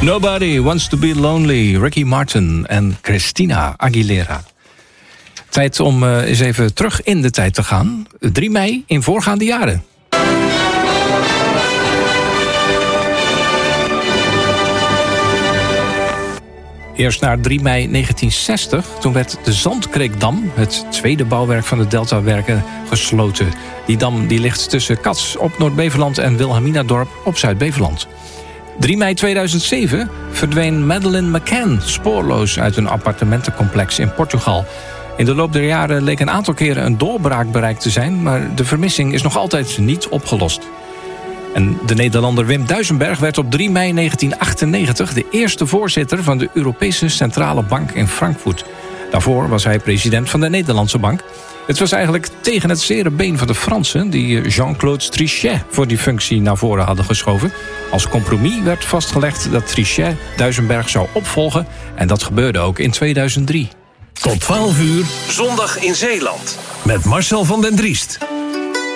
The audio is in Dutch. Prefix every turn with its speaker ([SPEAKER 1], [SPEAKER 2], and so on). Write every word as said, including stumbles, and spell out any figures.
[SPEAKER 1] Nobody Wants to Be Lonely, Ricky Martin en Christina Aguilera. Tijd om uh, eens even terug in de tijd te gaan. drie mei in voorgaande jaren. Eerst naar drie mei negentien zestig. Toen werd de Zandkreekdam, het tweede bouwwerk van de Deltawerken, gesloten. Die dam die ligt tussen Cats op Noord-Beveland en Wilhelminadorp op Zuid-Beveland. drie mei tweeduizend zeven verdween Madeleine McCann spoorloos uit een appartementencomplex in Portugal. In de loop der jaren leek een aantal keren een doorbraak bereikt te zijn, maar de vermissing is nog altijd niet opgelost. En de Nederlander Wim Duisenberg werd op drie mei negentien achtennegentig de eerste voorzitter van de Europese Centrale Bank in Frankfurt. Daarvoor was hij president van de Nederlandse Bank. Het was eigenlijk tegen het zere been van de Fransen, die Jean-Claude Trichet voor die functie naar voren hadden geschoven. Als compromis werd vastgelegd dat Trichet Duisenberg zou opvolgen, en dat gebeurde ook in tweeduizend drie.
[SPEAKER 2] Tot twaalf uur, zondag in Zeeland. Met Marcel van den Driest.